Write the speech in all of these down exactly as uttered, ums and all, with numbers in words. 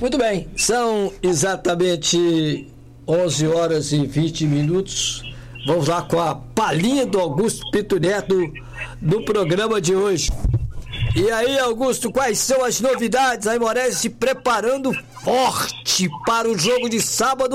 Muito bem, são exatamente onze horas e vinte minutos. Vamos lá com a palhinha do Augusto Pinto Neto do programa de hoje. E aí, Augusto, quais são as novidades? A Aimorés se preparando forte para o jogo de sábado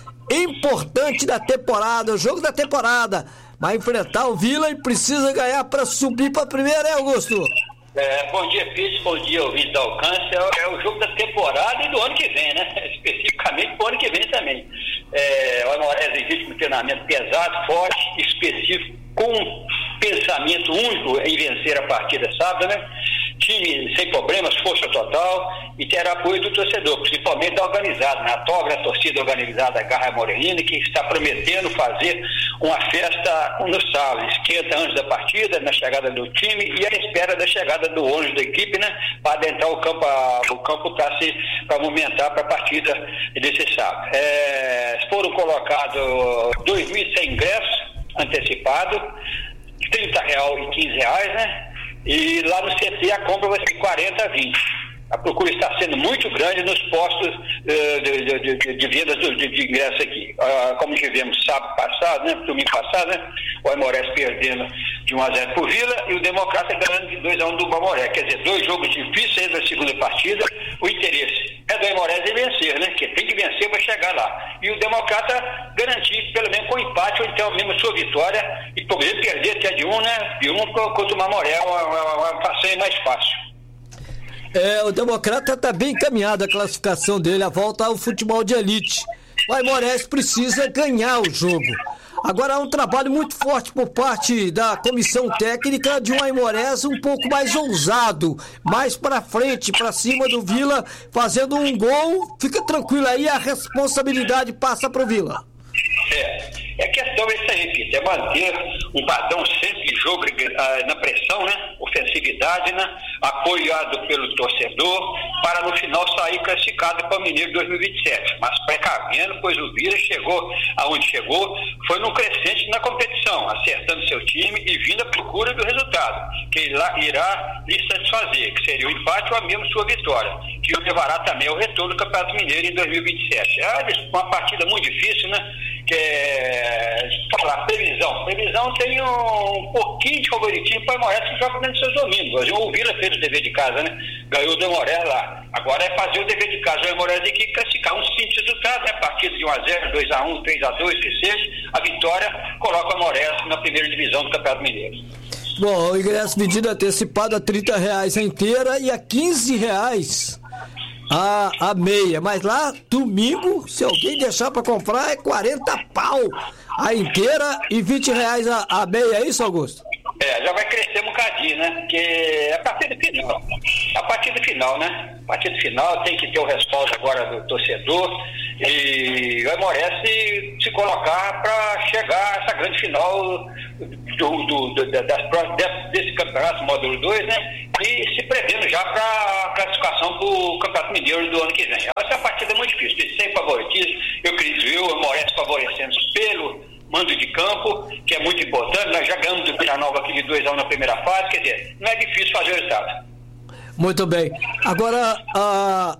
importante da temporada, o jogo da temporada. Vai enfrentar o Vila e precisa ganhar para subir para a primeira, hein, Augusto? É, bom dia, Pires, bom dia, ouvinte da Alcance. É, é o jogo da temporada e do ano que vem, né? Especificamente pro ano que vem também. É, o Aimorés existe um treinamento pesado, forte, específico, com um pensamento único em vencer a partida sábado, né? Time sem problemas, força total, e terá apoio do torcedor, principalmente da organizada, né? A Togra, a torcida organizada Garra Morelina, que está prometendo fazer uma festa no sábado, esquenta antes da partida, na chegada do time e à espera da chegada do ônibus da equipe, né? Para adentrar o campo, a, o campo para se para movimentar para a partida desse sábado. É, foram colocados dois mil e cem ingressos antecipados, trinta reais e quinze reais, né? E lá no C T a compra vai ser quarenta a vinte. A procura está sendo muito grande nos postos uh, de, de, de, de vendas de, de ingresso aqui. Uh, como tivemos sábado passado, né? Domingo passado, né? O Aimorés perdendo de um a zero por Vila e o Democrata ganhando de dois a um do Mamoré. Quer dizer, dois jogos difíceis na segunda partida. O interesse é do Aimorés de vencer, né? Que tem que vencer para chegar lá. E o Democrata garantir pelo menos com empate ou então mesmo sua vitória e poder perder até de um, né? De um contra o Mamoré, uma, uma, uma passeio mais fácil. É, o Democrata está bem encaminhado a classificação dele, a volta ao futebol de elite. O Aimorés precisa ganhar o jogo. Agora há um trabalho muito forte por parte da comissão técnica de um Aimorés um pouco mais ousado, mais para frente, para cima do Vila, fazendo um gol. Fica tranquilo aí, a responsabilidade passa para o Vila. É. É questão, isso aí, Peter, é manter um padrão sempre de jogo uh, na pressão, né? Ofensividade, né? Apoiado pelo torcedor, para no final sair classificado para o Mineiro dois mil e vinte e sete. Mas precavendo, pois o Vila chegou aonde chegou, foi num crescente na competição, acertando seu time e vindo à procura do resultado, que irá, irá lhe satisfazer, que seria o empate ou a mesma sua vitória, que o levará também ao retorno do Campeonato Mineiro em dois mil e vinte e sete. É uma partida muito difícil, né? Que é falar, previsão. Previsão tem um pouquinho de favoritismo para o Aimorés que joga dentro dos seus domingos. O Vila fez o dever de casa, né? Ganhou o Aimorés lá. Agora é fazer o dever de casa. O Aimorés tem que classificar um simples resultado, né? Partida de um a zero, dois a um, três a dois, que seja. A vitória coloca o Aimorés na primeira divisão do Campeonato Mineiro. Bom, o ingresso vendido antecipado a trinta reais a inteira e a quinze reais a, a meia, mas lá domingo, se alguém deixar para comprar, é quarenta pau a inteira e vinte reais a, a meia, é isso, Augusto? É, já vai crescer um bocadinho, né? Porque é a partida final. A partida final, né? A partida final tem que ter o respaldo agora do torcedor e o Aimorés se, se colocar para chegar a essa grande final do, do, do, das, desse campeonato módulo dois, né? E se prevendo já para a classificação para o Campeonato Mineiro do ano que vem. Essa partida é muito difícil, sem favoritismo. Eu acredito eu, o Aimorés favorecendo pelo mando de campo, que é muito importante. Nós já ganhamos do Vila Nova aqui de dois a um na primeira fase, quer dizer, não é difícil fazer o resultado. Muito bem. Agora, a,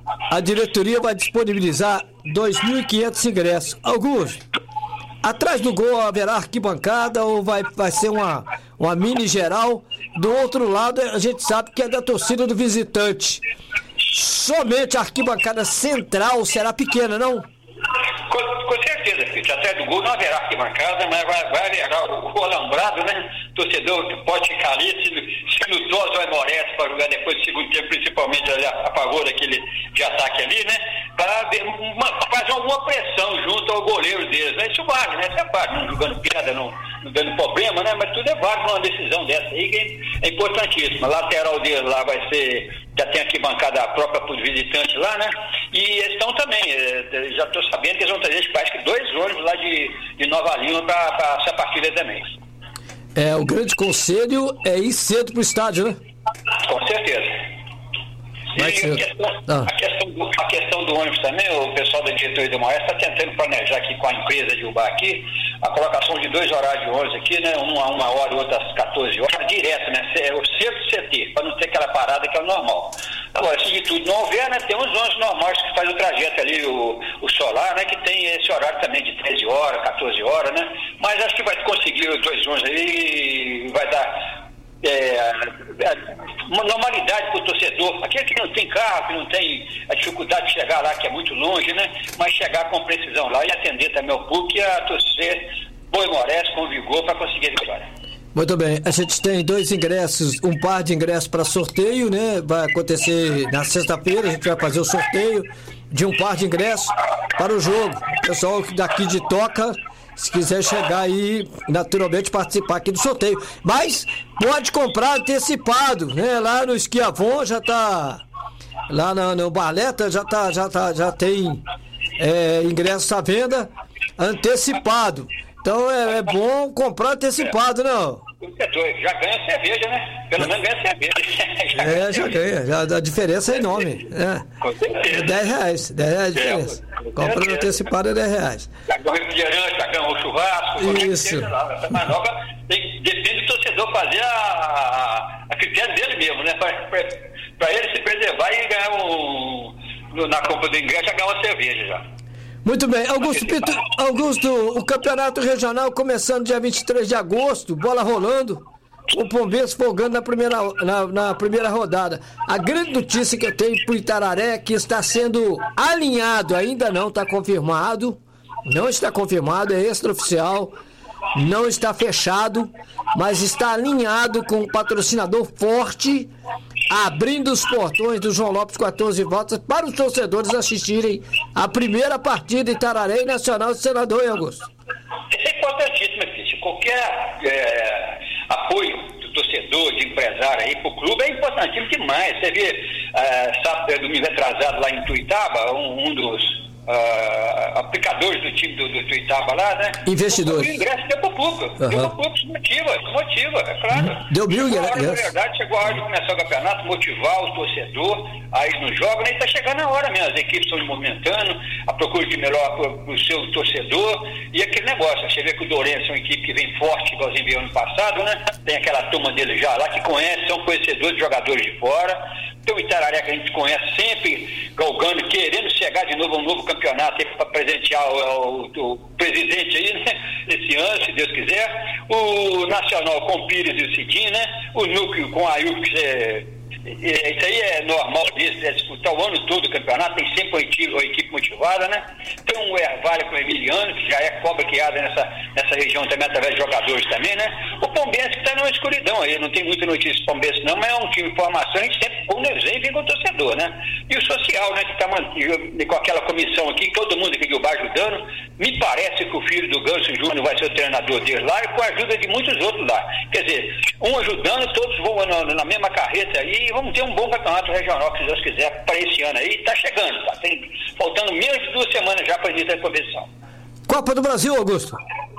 a diretoria vai disponibilizar dois mil e quinhentos ingressos. Augusto, atrás do gol haverá arquibancada ou vai, vai ser uma, uma mini geral? Do outro lado, a gente sabe que é da torcida do visitante. Somente a arquibancada central será pequena, não? Com, com certeza, filho. Atrás do gol não haverá arquibancada, mas vai, vai haverá o, o alambrado, né? Torcedor torcedor pode ficar ali, se, se no dose o Aimorés para jogar depois do segundo tempo, principalmente ali, a, a favor daquele de ataque ali, né? Para fazer alguma pressão junto ao goleiro deles, né? Isso vale, né? Isso é válido, não jogando piada, não, não dando problema, né? Mas tudo é válido numa decisão dessa aí, que é importantíssima. A lateral deles lá vai ser, já tem aqui bancada própria para os visitantes lá, né? E eles estão também, já estou sabendo que eles vão trazer, acho que dois ônibus lá de, de Nova Lima para essa partida também. É, o grande conselho é ir cedo pro estádio, né? Com certeza. E a questão, ah. a, questão do, a questão do ônibus também, o pessoal da diretoria do Maestro está tentando planejar aqui com a empresa de Ubá aqui, a colocação de dois horários de ônibus aqui, né? Um a uma hora e outro às quatorze horas, direto, né? O centro C T, para não ter aquela parada que é o normal. Agora, se de tudo não houver, né, tem uns ônibus normais que fazem o trajeto ali, o, o solar, né, que tem esse horário também de treze horas, quatorze horas, né? Mas acho que vai conseguir os dois ônibus aí e vai dar é, uma normalidade para o torcedor. Aquele que não tem carro, que não tem a dificuldade de chegar lá, que é muito longe, né? Mas chegar com precisão lá e atender também ao público e a torcer Boi Morés com vigor para conseguir a vitória. Muito bem, a gente tem dois ingressos, um par de ingressos para sorteio, né? Vai acontecer na sexta-feira, a gente vai fazer o sorteio de um par de ingressos para o jogo. O pessoal daqui de Toca, se quiser chegar aí, naturalmente participar aqui do sorteio. Mas pode comprar antecipado, né? Lá no Esquiavon já tá, lá no, no Barleta já tá, já tá, já tem é, ingressos à venda antecipado. Então é, é bom comprar antecipado, não? Já ganha cerveja, né? Pelo menos ganha cerveja. já é, já ganha. Já, a diferença é enorme. É. Com certeza. É dez reais. dez reais a diferença. É, comprando antecipado é dez reais. Já ganha o refrigerante, já ganha o churrasco. Isso. Essa manobra tem, depende do torcedor fazer a, a, a critério dele mesmo, né? Para ele se preservar e ganhar um. Na compra do ingresso, já ganhar uma cerveja já. Muito bem, Augusto, Pito, Augusto, o campeonato regional começando dia vinte e três de agosto, bola rolando, o Pombense folgando na primeira, na, na primeira rodada. A grande notícia que eu tenho para o Itararé é que está sendo alinhado, ainda não está confirmado, não está confirmado, é extraoficial, não está fechado, mas está alinhado com um patrocinador forte, abrindo os portões do João Lopes quatorze voltas para os torcedores assistirem a primeira partida Itararé e Nacional de Senador, hein, Augusto? Isso é importantíssimo, Cristian. Qualquer é, apoio do torcedor, de empresário aí para o clube é importantíssimo demais. Você vê, é, sábado, domingo atrasado lá em Tuitaba, um, um dos Uh, aplicadores do time do, do Tuitaba lá, né? Investidores. O ingresso deu para o público. Uhum. Deu para o público, se motiva, se motiva, é claro. Deu mil ingressos. Na verdade, chegou a hora de começar o campeonato, motivar o torcedor a ir no jogo, né? E está chegando a hora mesmo. As equipes estão movimentando, a procura de melhor para o seu torcedor e aquele negócio. Você vê que o Dourenço é uma equipe que vem forte, igualzinho veio ano passado, né? Tem aquela turma dele já lá que conhece, são conhecedores de jogadores de fora. Tem o Itararé que a gente conhece sempre galgando, querendo chegar de novo a um novo campeonato para presentear o, o, o presidente aí, né? Esse ano, se Deus quiser. O Nacional com o Pires e o Cidinho, né? O Núcleo com a Ayup, que é, é, isso aí é normal disso, é disputar o ano todo o campeonato, tem sempre uma equipe, uma equipe motivada, né? Tem um Ervalha com o Emiliano, que já é cobra criada nessa, nessa região também, através de jogadores também, né? O Pombense que está numa escuridão aí, não tem muita notícia do Pombense não, mas é um time de formação, a gente sempre põe um desenho e vem com o torcedor, né? E o social, né, que está mantido com aquela comissão aqui, todo mundo aqui do bairro ajudando. Me parece que o filho do Ganso Júnior vai ser o treinador dele lá e com a ajuda de muitos outros lá. Quer dizer, um ajudando, todos vão na, na mesma carreta aí e vamos ter um bom campeonato regional, se Deus quiser, para esse ano aí. Está chegando, tá? Tem, faltando menos de duas semanas já para início da competição. Copa do Brasil, Augusto.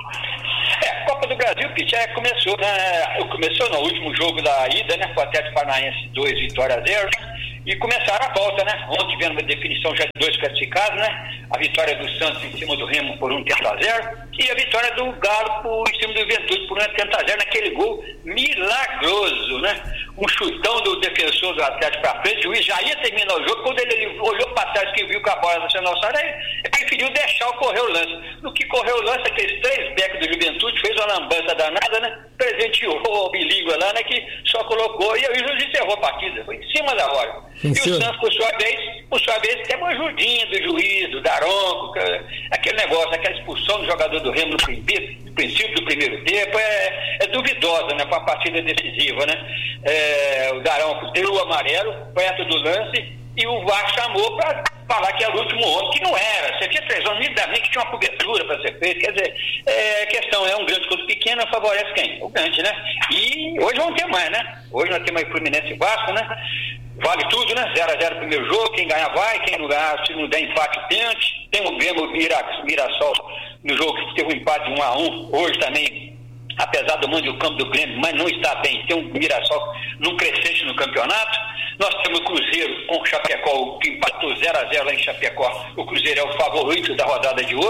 É, a Copa do Brasil, que já começou, né? Começou no último jogo da ida, né? Com o Atlético Paranaense dois, vitória a zero, né? E começaram a volta, né? Ontem tivemos uma definição já de dois classificados, né? A vitória do Santos em cima do Remo por um tento a zero e a vitória do Galo por, em cima do Juventude por um tento a zero naquele gol milagroso, né? Um chutão do defensor do Atlético para frente, o juiz já ia terminar o jogo, quando ele, ele olhou para trás que viu que a bola não sendo alçada, ele preferiu deixar o correr o lance. No que correu o lance, aqueles três becos do Juventude fez uma lambança danada, né? Presenteou o bilíngue lá, né? Que só colocou, e o juiz encerrou a partida, foi em cima da hora. Sim, e o Santos, por sua vez, por sua vez, tem uma ajudinha do juiz, do Daronco, aquele negócio, aquela expulsão do jogador do Remo no princípio, no princípio do primeiro tempo, é, é duvidosa, né, para a partida decisiva, né? É, o Daronco deu o amarelo perto do lance e o V A R chamou para falar que era o último homem, que não era. Você tinha três homens, nitidamente que tinha uma cobertura para ser feita. Quer dizer, é, a questão é um grande contra pequeno, favorece quem? O grande, né? E hoje vamos ter mais, né? Hoje nós temos aí Fluminense e Vasco, né? Vale tudo, né? zero a zero no primeiro jogo, quem ganhar vai, quem não ganhar, se não der empate, tente. Tem o Grêmio Mirassol no jogo que teve um empate de um a um, hoje também, apesar do mando do campo do Grêmio, mas não está bem. Tem um Mirassol num crescente no campeonato. Nós temos o Cruzeiro com o Chapecó, que empatou zero a zero lá em Chapecó. O Cruzeiro é o favorito da rodada de hoje.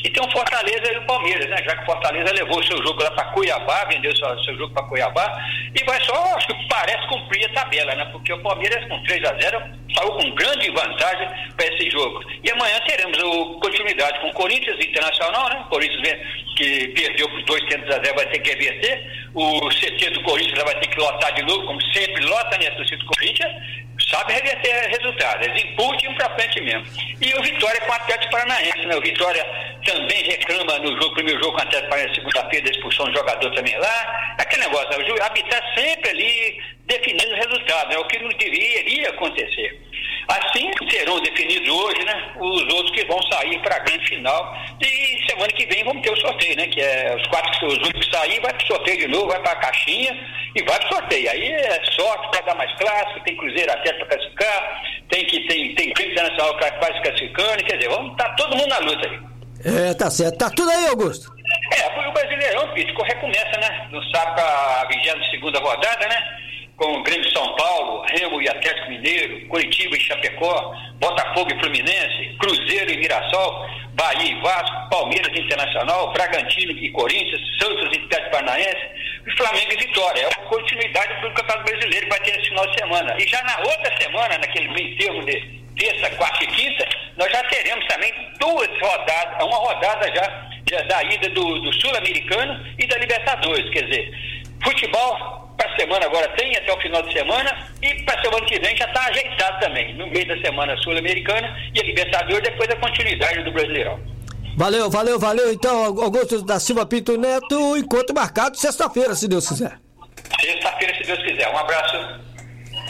E tem o Fortaleza e o Palmeiras, né? Já que o Fortaleza levou o seu jogo lá para Cuiabá, vendeu o seu, seu jogo para Cuiabá, e vai só, acho que parece cumprir a tabela, né? Porque o Palmeiras com três a zero saiu com grande vantagem para esse jogo. E amanhã teremos o, continuidade com o Corinthians Internacional, né? O Corinthians que perdeu por dois a zero vai ter que reverter. O C T do Corinthians vai ter que lotar de novo, como sempre lota, né? A torcida do Corinthians sabe reverter resultados, eles empurram para frente mesmo. E o Vitória com o Atlético Paranaense, né? O Vitória também reclama no jogo, primeiro jogo com o Atlético Paranaense, segunda-feira, da expulsão do jogador também lá. Aquele negócio, né? O habitar sempre ali definindo o resultado, né? O que não deveria acontecer. Assim serão definidos hoje, né? Os outros que vão sair para a grande final. E semana que vem vamos ter o sorteio, né? Que é os quatro, os únicos que sair, vai para o sorteio de novo, vai para a caixinha e vai para o sorteio. Aí é sorte para dar mais clássico, tem Cruzeiro até para classificar, tem que tem, tem Clube Internacional quase classificando, quer dizer, vamos tá todo mundo na luta aí. É, tá certo. Tá tudo aí, Augusto. É, o Brasileirão, Pito, recomeça, né? No sábado a vigésima segunda rodada, né? Com o Grêmio São Paulo, Remo e Atlético Mineiro, Curitiba e Chapecó, Botafogo e Fluminense, Cruzeiro e Mirassol, Bahia e Vasco, Palmeiras e Internacional, Bragantino e Corinthians, Santos e Atlético Paranaense, e Flamengo e Vitória. É uma continuidade do Campeonato Brasileiro que vai ter nesse final de semana. E já na outra semana, naquele meio termo de terça, quarta e quinta, nós já teremos também duas rodadas, uma rodada já, já da ida do, do Sul-Americano e da Libertadores, quer dizer, futebol para a semana agora tem até o final de semana e para a semana que vem já está ajeitado também, no meio da semana Sul-Americana e a Libertadores, depois da continuidade do Brasileirão. Valeu, valeu, valeu. Então, Augusto da Silva Pinto Neto, encontro marcado sexta-feira, se Deus quiser. Sexta-feira, se Deus quiser. Um abraço.